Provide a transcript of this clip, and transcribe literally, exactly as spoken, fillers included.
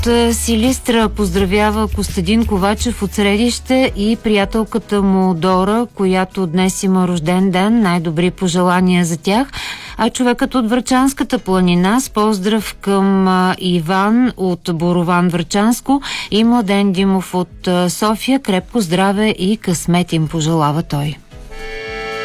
Силистра поздравява Костадин Ковачев от Средище и приятелката му Дора, която днес има рожден ден. Най-добри пожелания за тях. А човекът от Врачанската планина с поздрав към а, Иван от Борован Врачанско и Младен Димов от а, София. Крепко здраве и късмет им пожелава той.